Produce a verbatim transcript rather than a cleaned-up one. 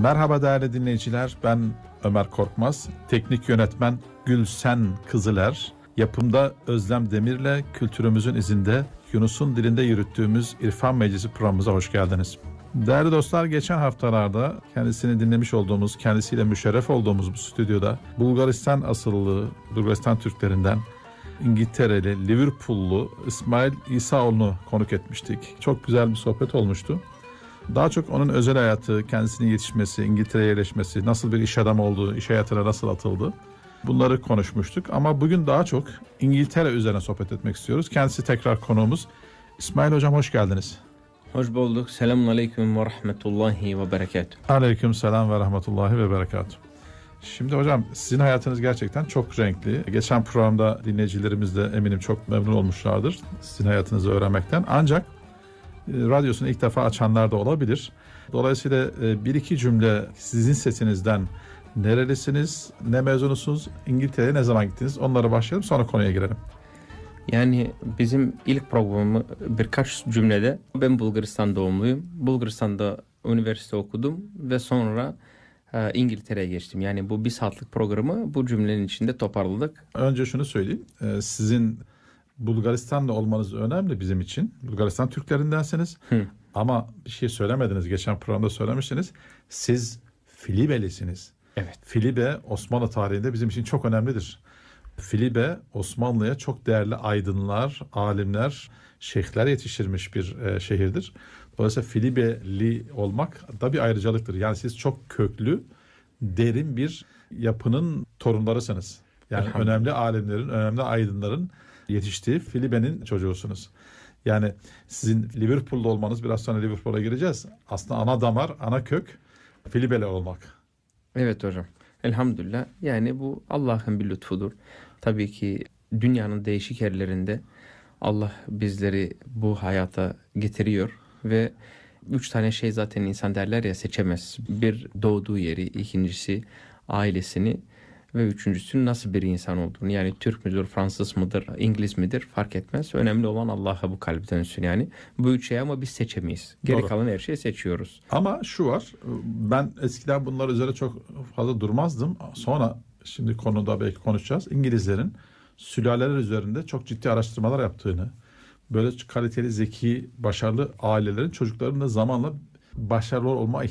Merhaba değerli dinleyiciler, ben Ömer Korkmaz, teknik yönetmen Gülsen Kızıler, yapımda Özlem Demir'le kültürümüzün izinde Yunus'un dilinde yürüttüğümüz İrfan Meclisi programımıza hoş geldiniz. Değerli dostlar, geçen haftalarda kendisini dinlemiş olduğumuz, kendisiyle müşerref olduğumuz bu stüdyoda Bulgaristan asıllı, Bulgaristan Türklerinden İngiltereli, Liverpool'lu İsmail İsaoğlu'nu konuk etmiştik. Çok güzel bir sohbet olmuştu. Daha çok onun özel hayatı, kendisinin yetişmesi, İngiltere'ye yerleşmesi, nasıl bir iş adamı olduğu, iş hayatına nasıl atıldı, bunları konuşmuştuk. Ama bugün daha çok İngiltere üzerine sohbet etmek istiyoruz. Kendisi tekrar konuğumuz. İsmail Hocam, hoş geldiniz. Hoş bulduk. Selamun aleyküm ve rahmetullahi ve berekatuhu. Aleyküm selam ve rahmetullahi ve berekatuhu. Şimdi hocam, sizin hayatınız gerçekten çok renkli. Geçen programda dinleyicilerimiz de eminim çok memnun olmuşlardır sizin hayatınızı öğrenmekten. Ancak radyosunu ilk defa açanlar da olabilir. Dolayısıyla bir iki cümle sizin sesinizden, nerelisiniz, ne mezunusunuz, İngiltere'ye ne zaman gittiniz, onlara başlayalım, sonra konuya girelim. Yani bizim ilk programı birkaç cümlede, ben Bulgaristan doğumluyum. Bulgaristan'da üniversite okudum ve sonra e, İngiltere'ye geçtim. Yani bu bir saatlik programı bu cümlenin içinde toparladık. Önce şunu söyleyeyim, sizin Bulgaristan'da olmanız önemli bizim için. Bulgaristan Türklerindensiniz. Hı. Ama bir şey söylemediniz. Geçen programda söylemiştiniz. Siz Filibelisiniz. Evet. Filibe Osmanlı tarihinde bizim için çok önemlidir. Filibe Osmanlı'ya çok değerli aydınlar, alimler, şeyhler yetiştirmiş bir e, şehirdir. Dolayısıyla Filibeli olmak da bir ayrıcalıktır. Yani siz çok köklü, derin bir yapının torunlarısınız. Yani önemli alimlerin, önemli aydınların yetiştiği Filibe'nin çocuğusunuz. Yani sizin Liverpool'da olmanız, biraz sonra Liverpool'a gireceğiz. Aslında ana damar, ana kök Filibe'li olmak. Evet hocam. Elhamdülillah. Yani bu Allah'ın bir lütfudur. Tabii ki dünyanın değişik yerlerinde Allah bizleri bu hayata getiriyor ve üç tane şey zaten insan derler ya, seçemez. Bir, doğduğu yeri, ikincisi ailesini ve üçüncüsü nasıl bir insan olduğunu. Yani Türk müdür, Fransız mıdır, İngiliz midir fark etmez. Önemli olan Allah'a bu kalbi dönsün yani. Bu üç şey ama biz seçemeyiz. Geri Doğru. kalan her şeyi seçiyoruz. Ama şu var, ben eskiden bunlar üzerine çok fazla durmazdım. Sonra şimdi konuda belki konuşacağız. İngilizlerin sülaleler üzerinde çok ciddi araştırmalar yaptığını, böyle kaliteli, zeki, başarılı ailelerin çocuklarının da zamanla başarılı olma